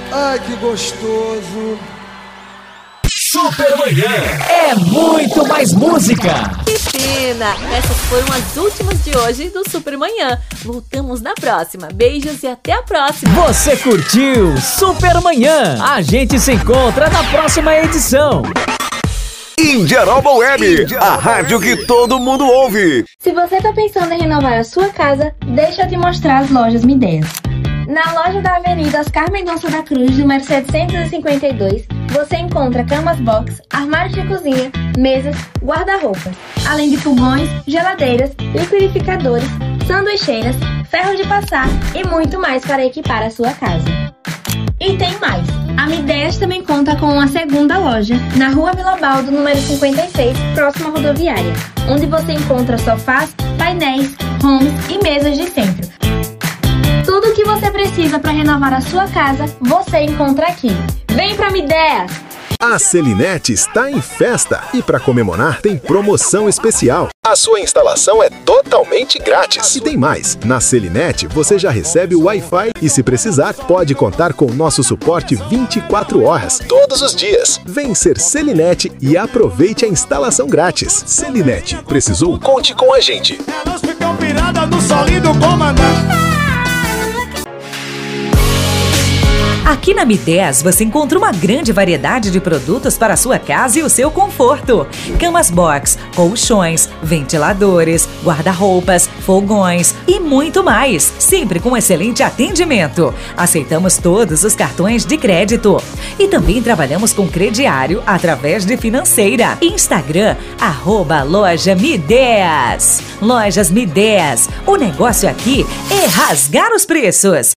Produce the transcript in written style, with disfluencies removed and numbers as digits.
Ai, que gostoso. Supermanhã é muito mais música. Cristina, essas foram as últimas de hoje do Supermanhã. Voltamos na próxima. Beijos e até a próxima. Você curtiu Supermanhã? A gente se encontra na próxima edição. Indiaroba Web, a rádio que todo mundo ouve. Se você tá pensando em renovar a sua casa, deixa eu te mostrar as lojas Midéas. Na loja da Avenida Oscar Mendonça da Cruz, número 752, você encontra camas box, armários de cozinha, mesas, guarda-roupas, além de fogões, geladeiras, liquidificadores, sanduicheiras, ferro de passar e muito mais para equipar a sua casa. E tem mais! A Midéas também conta com uma segunda loja, na Rua Vila Baldo, número 56, próxima à rodoviária, onde você encontra sofás, painéis, homes e mesas de centro. Tudo o que você precisa para renovar a sua casa, você encontra aqui. Vem pra Midéas! A Selinete está em festa e para comemorar tem promoção especial. A sua instalação é totalmente grátis. E tem mais, na Selinete você já recebe o Wi-Fi e se precisar pode contar com o nosso suporte 24 horas, todos os dias. Vem ser Selinete e aproveite a instalação grátis. Selinete, precisou? Conte com a gente. Elas ficam piradas no solinho do comandante. Aqui na Midéas você encontra uma grande variedade de produtos para a sua casa e o seu conforto. Camas box, colchões, ventiladores, guarda-roupas, fogões e muito mais. Sempre com excelente atendimento. Aceitamos todos os cartões de crédito. E também trabalhamos com crediário através de financeira. Instagram, @loja Midéas. Lojas Midéas. O negócio aqui é rasgar os preços.